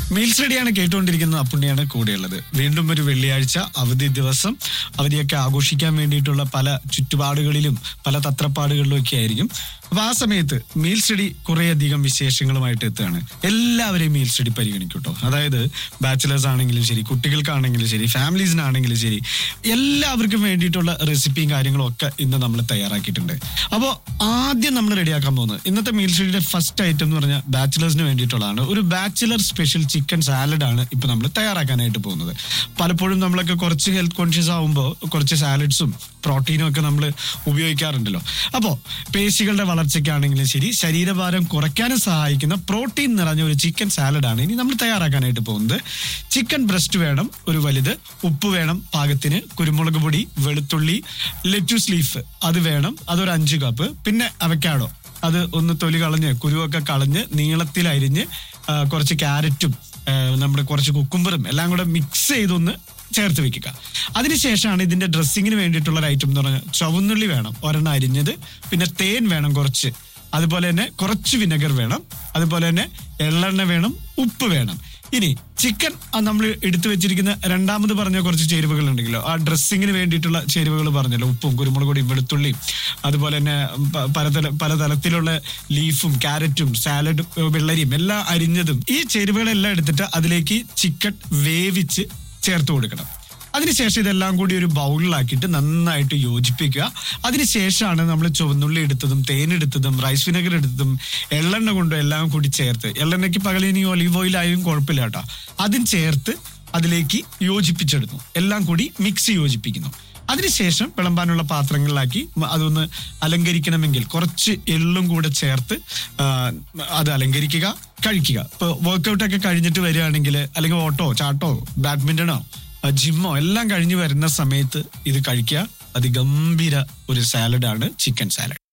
Meals റെഡിയാണ് കേട്ടുകൊണ്ടിരിക്കുന്നത്. അപ്പുണ്ണിയാണ് കൂടെയുള്ളത്. വീണ്ടും ഒരു വെള്ളിയാഴ്ച അവധി ദിവസം. അവധിയൊക്കെ ആഘോഷിക്കാൻ വേണ്ടിയിട്ടുള്ള പല ചുറ്റുപാടുകളിലും പല തത്രപ്പാടുകളിലും ഒക്കെ ആയിരിക്കും. അപ്പൊ ആ സമയത്ത് മീൽ സ്റ്റഡി കുറേയധികം വിശേഷങ്ങളുമായിട്ട് എത്തുകയാണ്. എല്ലാവരെയും മീൽ സ്റ്റഡി പരിഗണിക്കൂട്ടോ. അതായത് ബാച്ചിലേഴ്സ് ആണെങ്കിലും ശരി, കുട്ടികൾക്കാണെങ്കിലും ശരി, ഫാമിലീസിനാണെങ്കിലും ശരി, എല്ലാവർക്കും വേണ്ടിയിട്ടുള്ള റെസിപ്പിയും കാര്യങ്ങളും ഒക്കെ ഇന്ന് നമ്മൾ തയ്യാറാക്കിയിട്ടുണ്ട്. അപ്പോൾ ആദ്യം നമ്മൾ റെഡിയാക്കാൻ പോകുന്നത് ഇന്നത്തെ മീൽ സ്റ്റഡിയുടെ ഫസ്റ്റ് ഐറ്റം എന്ന് പറഞ്ഞാൽ ബാച്ചിലേഴ്സിന് വേണ്ടിയിട്ടുള്ളതാണ്. ഒരു ബാച്ചിലർ സ്പെഷ്യൽ ചിക്കൻ സാലഡ് ആണ് ഇപ്പൊ നമ്മൾ തയ്യാറാക്കാനായിട്ട് പോകുന്നത്. പലപ്പോഴും നമ്മളൊക്കെ കുറച്ച് ഹെൽത്ത് കോൺഷ്യസ് ആവുമ്പോൾ കുറച്ച് സാലഡ്സും പ്രോട്ടീനും ഒക്കെ നമ്മൾ ഉപയോഗിക്കാറുണ്ടല്ലോ. അപ്പോൾ പേശികളുടെ വളർച്ചയ്ക്കാണെങ്കിലും ശരി, ശരീരഭാരം കുറയ്ക്കാനും സഹായിക്കുന്ന പ്രോട്ടീൻ നിറഞ്ഞ ഒരു ചിക്കൻ സാലഡാണ് ഇനി നമ്മൾ തയ്യാറാക്കാനായിട്ട് പോകുന്നത്. ചിക്കൻ ബ്രസ്റ്റ് വേണം ഒരു വലുത്, ഉപ്പ് വേണം പാകത്തിന്, കുരുമുളക് പൊടി, വെളുത്തുള്ളി, ലെറ്റൂസ് ലീഫ് അത് വേണം, അതൊരു 5 കപ്പ്. പിന്നെ അവക്കാഡോ, അത് ഒന്ന് തൊലി കളഞ്ഞ് കുരുവൊക്കെ കളഞ്ഞ് നീളത്തിൽ അരിഞ്ഞ്, കുറച്ച് ക്യാരറ്റും നമ്മുടെ കുറച്ച് കുക്കുംബറും എല്ലാം കൂടെ മിക്സ് ചെയ്തൊന്ന് ചേർത്ത് വെക്കുക. അതിനുശേഷമാണ് ഇതിന്റെ ഡ്രസ്സിങ്ങിന് വേണ്ടിയിട്ടുള്ള ഒരു ഐറ്റം എന്ന് പറഞ്ഞാൽ ചുവന്നുള്ളി വേണം ഒരെണ്ണം അരിഞ്ഞത്, പിന്നെ തേൻ വേണം കുറച്ച്, അതുപോലെ തന്നെ കുറച്ച് വിനെഗർ വേണം, അതുപോലെ തന്നെ എള്ളെണ്ണ വേണം, ഉപ്പ് വേണം. ഇനി ചിക്കൻ നമ്മൾ എടുത്തു വെച്ചിരിക്കുന്ന രണ്ടാമത് പറഞ്ഞ കുറച്ച് ചേരുവകൾ ഉണ്ടെങ്കിലോ, ആ ഡ്രസ്സിങ്ങിന് വേണ്ടിയിട്ടുള്ള ചേരുവകൾ പറഞ്ഞല്ലോ, ഉപ്പും കുരുമുളക് പൊടിയും വെളുത്തുള്ളിയും, അതുപോലെ തന്നെ പലതരത്തിലുള്ള ലീഫും ക്യാരറ്റും സാലഡ് വെള്ളരിയും എല്ലാം അരിഞ്ഞതും, ഈ ചേരുവകളെല്ലാം എടുത്തിട്ട് അതിലേക്ക് ചിക്കൻ വേവിച്ച് ചേർത്ത് കൊടുക്കണം. അതിനുശേഷം ഇതെല്ലാം കൂടി ഒരു ബൗളിലാക്കിയിട്ട് നന്നായിട്ട് യോജിപ്പിക്കുക. അതിനുശേഷമാണ് നമ്മൾ ചുവന്നുള്ളി എടുത്തതും തേനെടുത്തതും റൈസ് വിനെഗർ എടുത്തതും എള്ളെണ്ണ കൊണ്ടും എല്ലാം കൂടി ചേർത്ത്, എള്ളെണ്ണയ്ക്ക് പകരം ഇനി ഒലീവ് ഓയിൽ ആയും കുഴപ്പമില്ല കേട്ടോ, അതും ചേർത്ത് അതിലേക്ക് യോജിപ്പിച്ചെടുക്കുന്നു. എല്ലാം കൂടി മിക്സ് യോജിപ്പിക്കുന്നു. അതിനുശേഷം വിളമ്പാനുള്ള പാത്രങ്ങളിലാക്കി അതൊന്ന് അലങ്കരിക്കണമെങ്കിൽ കുറച്ച് എള്ളും കൂടെ ചേർത്ത് അത് അലങ്കരിക്കുക, കഴിക്കുക. ഇപ്പോൾ വർക്കൗട്ടൊക്കെ കഴിഞ്ഞിട്ട് വരികയാണെങ്കിൽ, അല്ലെങ്കിൽ ഓട്ടോ ചാട്ടോ ബാഡ്മിന്റണോ ജിമ്മോ എല്ലാം കഴിഞ്ഞ് വരുന്ന സമയത്ത് ഇത് കഴിക്കുക. അതിഗംഭീര ഒരു സാലഡാണ് ചിക്കൻ സാലഡ്.